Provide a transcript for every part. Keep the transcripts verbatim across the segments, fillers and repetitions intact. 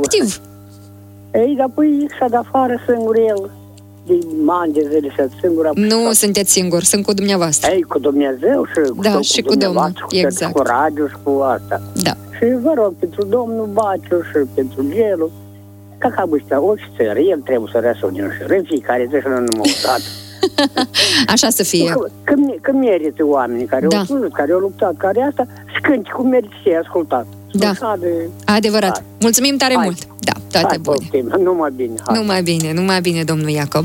activ. Ei, dar păi și de afară singur el. De ani de zile și singur. Nu sunteți singur, sunt cu dumneavoastră. Ei, cu Dumnezeu și cu, da, cu și cu Domnul, exact. Cu radio și cu asta. Da. Și vă rog, pentru domnul Baciu și pentru Gelu, ca ca ăștia ofițeri, el trebuie să răsună și în fiecare zi și nu numai o dată. Așa să fie. Când, când merită oamenii care da. au slujit, care au luptat, care asta, și cânti cum merită să fie ascultat. Da, de... adevărat. Hai. Mulțumim tare hai. mult. Da, toate hai, bune. Poftim. Numai bine. Hai. Numai bine, numai bine, domnul Iacob.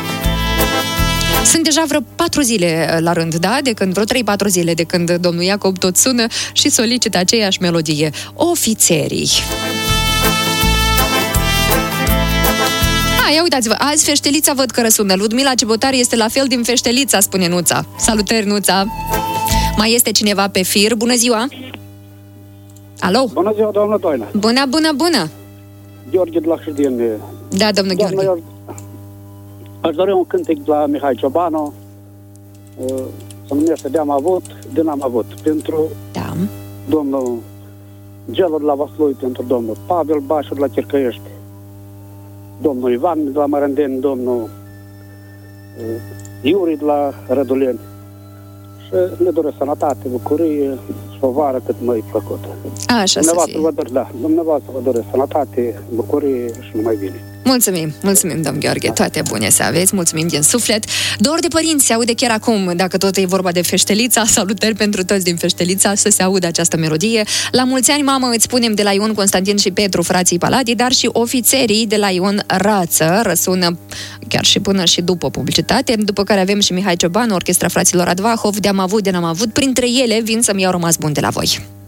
Sunt deja vreo patru zile la rând, da? De când, vreo trei patru zile de când domnul Iacob tot sună și solicită aceeași melodie. Ofițerii. A, ia uitați-vă, azi Feștelița văd că răsună. Ludmila Cebotari este la fel din Feștelița, spune Nuța. Salutări, Nuța. Mai este cineva pe fir? Bună ziua! Alo? Bună ziua, doamnă Doina! Bună, bună, bună! Gheorghe de la Hârdin. Da, domnul Gheorghe. Eu aș dori un cântec la Mihai Ciobanu, se numește De-am avut, din am avut. Pentru da. domnul Gelu de la Vaslui, pentru domnul Pavel Bașu de la Chircăiești, domnul Ivan de la Mărândeni, domnul Iuri de la Răduleni. Și le doresc sănătate, bucurie și o vară cât mai plăcută. Așa să fie. Vă doresc, da, dumneavoastră vă doresc sănătate, bucurie și numai bine. Mulțumim, mulțumim, domn Gheorghe, toate bune să aveți, mulțumim din suflet. Dor de părinți se aude chiar acum, dacă tot e vorba de Feștelița, salutări pentru toți din Feștelița, să se audă această melodie. La mulți ani, mamă, îți spunem de la Ion Constantin și Petru, frații Paladi, dar și ofițerii de la Ion Rață, răsună chiar și până și după publicitate, după care avem și Mihai Ciobanu, Orchestra Fraților Advahov, De-am avut, de n-am avut, printre ele vin să-mi iau rămas bun de la voi.